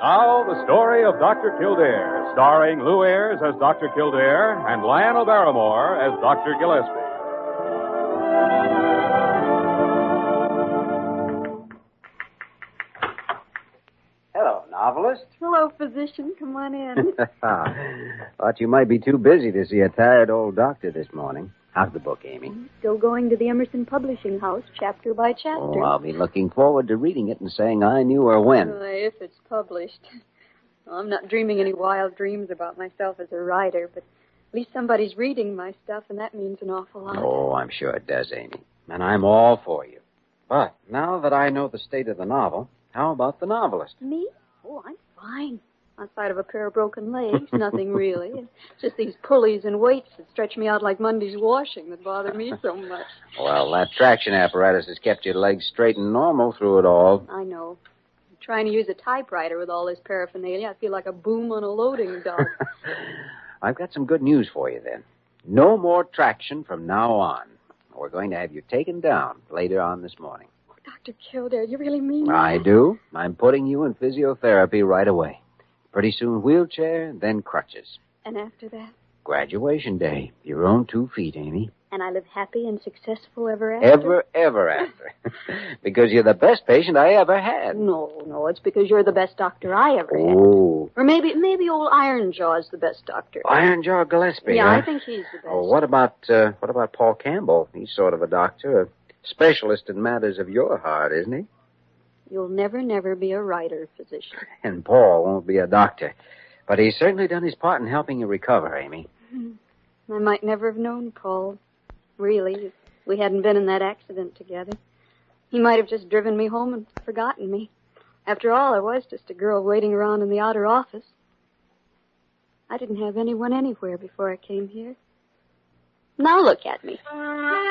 Now, the story of Dr. Kildare, starring Lou Ayres as Dr. Kildare and Lionel Barrymore as Dr. Gillespie. Hello, novelist. Hello, physician. Come on in. Thought you might be too busy to see a tired old doctor this morning. How's the book, Amy? Still going to the Emerson Publishing House, chapter by chapter. Oh, I'll be looking forward to reading it and saying I knew her when. If it's published. Well, I'm not dreaming any wild dreams about myself as a writer, but at least somebody's reading my stuff, and that means an awful lot. Oh, I'm sure it does, Amy. And I'm all for you. But now that I know the state of the novel, how about the novelist? Me? Oh, I'm fine. Outside of a pair of broken legs, nothing really. It's just these pulleys and weights that stretch me out like Monday's washing that bother me so much. Well, that traction apparatus has kept your legs straight and normal through it all. I know. I'm trying to use a typewriter with all this paraphernalia. I feel like a boom on a loading dock. I've got some good news for you then. No more traction from now on. We're going to have you taken down later on this morning. Oh, Dr. Kildare, you really mean that? I do. I'm putting you in physiotherapy right away. Pretty soon wheelchair, then crutches. And after that? Graduation day. Your own 2 feet, Amy. And I live happy and successful ever after? Ever after. Because you're the best patient I ever had. No, it's because you're the best doctor I ever had. Oh. Or maybe old Ironjaw's the best doctor. Ironjaw Gillespie, Yeah, huh? I think he's the best. Oh, what about Paul Campbell? He's sort of a doctor, a specialist in matters of your heart, isn't he? You'll never be a writer, physician. And Paul won't be a doctor. But he's certainly done his part in helping you recover, Amy. I might never have known Paul. Really, if we hadn't been in that accident together. He might have just driven me home and forgotten me. After all, I was just a girl waiting around in the outer office. I didn't have anyone anywhere before I came here. Now look at me.